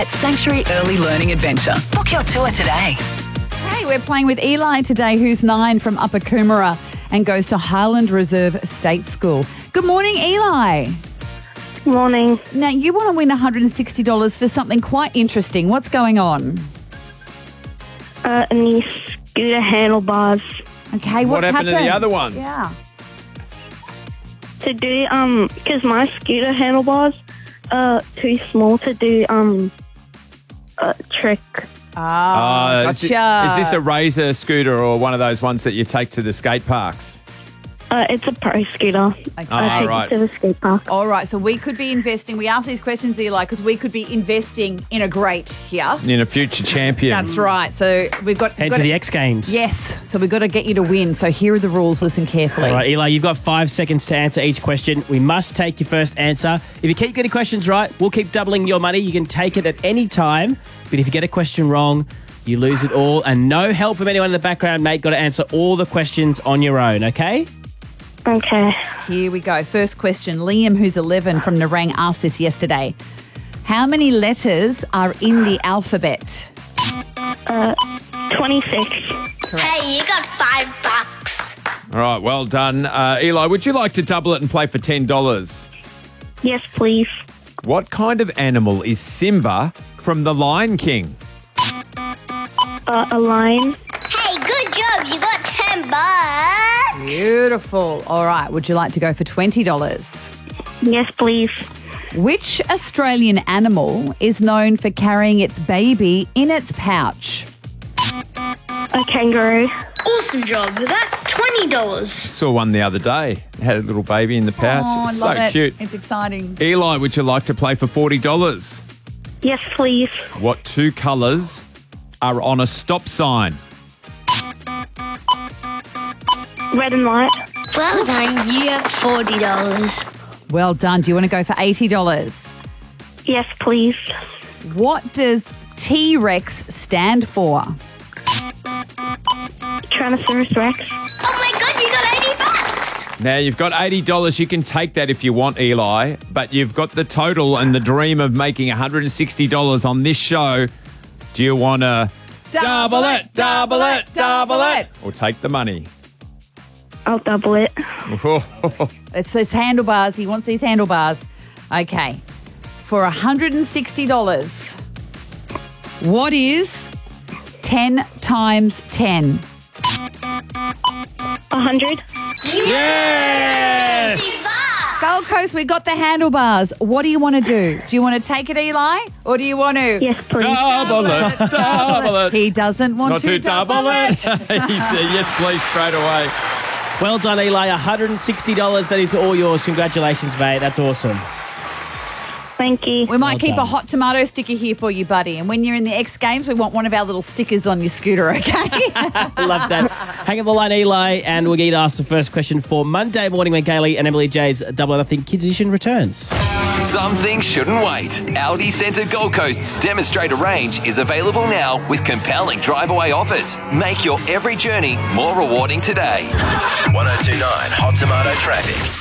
at Sanctuary Early Learning Adventure. Book your tour today. Hey, we're playing with Eli today, who's 9 from Upper Coomera and goes to Highland Reserve State School. Good morning, Eli. Morning. Now, you want to win $160 for something quite interesting. What's going on? New scooter handlebars Okay, What what's happened to the other ones? Yeah. to do, because my scooter handlebars are too small to do, trick. Is Gotcha. this a razor scooter or one of those ones that you take to the skate parks? It's a pro scooter. Okay. I take right. it to the skate park. All right, so we could be investing. We ask these questions, Eli, because we could be investing in a great here. In a future champion. That's right. So we've got... Head to the X Games. Yes, so we've got to get you to win. So here are the rules. Listen carefully. All right, Eli, you've got 5 seconds to answer each question. We must take your first answer. If you keep getting questions right, we'll keep doubling your money. You can take it at any time. But if you get a question wrong, you lose it all. And no help from anyone in the background, mate. Got to answer all the questions on your own, okay? Okay. Here we go. First question. Liam, who's 11 from Nerang, asked this yesterday. How many letters are in the alphabet? 26. Hey, you got $5. All right, well done. Eli, would you like to double it and play for $10? Yes, please. What kind of animal is Simba from The Lion King? A lion. Hey, good job. You got $10. Beautiful. All right. Would you like to go for $20? Yes, please. Which Australian animal is known for carrying its baby in its pouch? A kangaroo. Awesome job. That's $20. Saw one the other day. It had a little baby in the pouch. Oh, I It's love so it. cute. It's exciting. Eli, would you like to play for $40? Yes, please. What 2 colours are on a stop sign? Red and white. Well done. You have $40. Well done. Do you want to go for $80? Yes, please. What does T-Rex stand for? Tyrannosaurus Rex. Oh my God, you got $80. Now, you've got $80. You can take that if you want, Eli, but you've got the total and the dream of making $160 on this show. Do you want to double it, or take the money? I'll double it. It says handlebars. He wants these handlebars. Okay. For $160, what is 10 times 10? 100. Yes! Gold Coast, we got the handlebars. What do you want to do? Do you want to take it, Eli? Or do you want to... Yes, please. Double it, double it. He doesn't want Not to double it. he said yes, please, straight away. Well done, Eli. $160. That is all yours. Congratulations, mate. That's awesome. Thank you. We might Well keep a done. hot tomato sticker here for you, buddy. And when you're in the X Games, we want one of our little stickers on your scooter, okay? Love that. Hang on the line, Eli, and we'll get you to ask the first question for Monday morning when Gailey and Emily J's Double Or Nothing Kids Edition returns. Some things shouldn't wait. Audi Centre Gold Coast's demonstrator range is available now with compelling drive-away offers. Make your every journey more rewarding today. 1029 Hot Tomato Traffic.